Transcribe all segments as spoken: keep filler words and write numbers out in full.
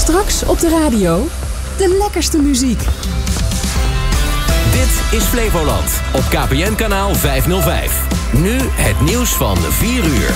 Straks op de radio de lekkerste muziek. Dit is Flevoland op K P N kanaal vijfhonderdvijf. Nu het nieuws van vier uur.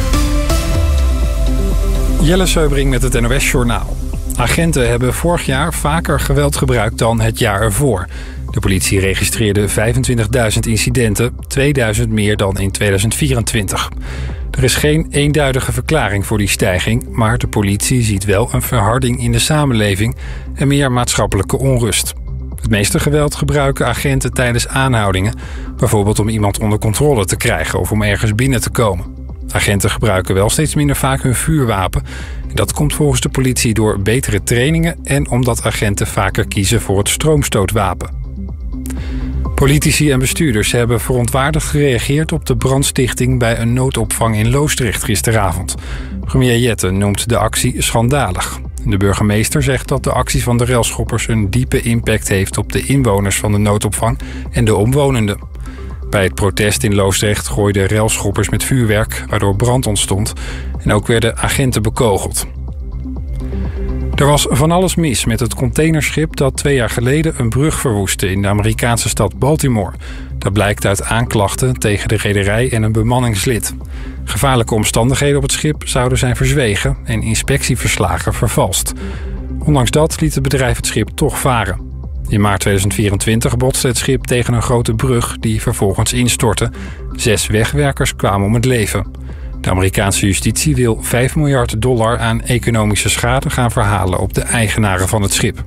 Jelle Seubring met het N O S-journaal. Agenten hebben vorig jaar vaker geweld gebruikt dan het jaar ervoor. De politie registreerde vijfentwintigduizend incidenten, tweeduizend meer dan in tweeduizend vierentwintig. Er is geen eenduidige verklaring voor die stijging, maar de politie ziet wel een verharding in de samenleving en meer maatschappelijke onrust. Het meeste geweld gebruiken agenten tijdens aanhoudingen, bijvoorbeeld om iemand onder controle te krijgen of om ergens binnen te komen. Agenten gebruiken wel steeds minder vaak hun vuurwapen. Dat komt volgens de politie door betere trainingen en omdat agenten vaker kiezen voor het stroomstootwapen. Politici en bestuurders hebben verontwaardigd gereageerd op de brandstichting bij een noodopvang in Loosdrecht gisteravond. Premier Jette noemt de actie schandalig. De burgemeester zegt dat de actie van de railschoppers een diepe impact heeft op de inwoners van de noodopvang en de omwonenden. Bij het protest in Loosdrecht gooiden railschoppers met vuurwerk, waardoor brand ontstond. En ook werden agenten bekogeld. Er was van alles mis met het containerschip dat twee jaar geleden een brug verwoestte in de Amerikaanse stad Baltimore. Dat blijkt uit aanklachten tegen de rederij en een bemanningslid. Gevaarlijke omstandigheden op het schip zouden zijn verzwegen en inspectieverslagen vervalst. Ondanks dat liet het bedrijf het schip toch varen. In maart tweeduizend vierentwintig botste het schip tegen een grote brug die vervolgens instortte. Zes wegwerkers kwamen om het leven. De Amerikaanse justitie wil vijf miljard dollar aan economische schade gaan verhalen op de eigenaren van het schip.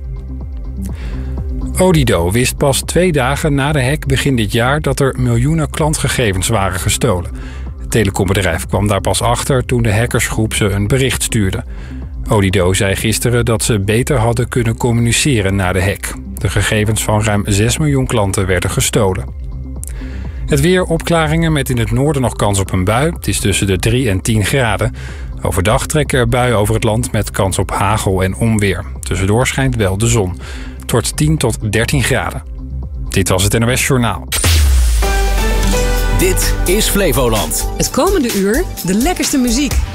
Odido wist pas twee dagen na de hack begin dit jaar dat er miljoenen klantgegevens waren gestolen. Het telecombedrijf kwam daar pas achter toen de hackersgroep ze een bericht stuurde. Odido zei gisteren dat ze beter hadden kunnen communiceren na de hack. De gegevens van ruim zes miljoen klanten werden gestolen. Het weer, opklaringen met in het noorden nog kans op een bui. Het is tussen de drie en tien graden. Overdag trekken er buien over het land met kans op hagel en onweer. Tussendoor schijnt wel de zon. Het wordt tien tot dertien graden. Dit was het N O S-journaal. Dit is Flevoland. Het komende uur de lekkerste muziek.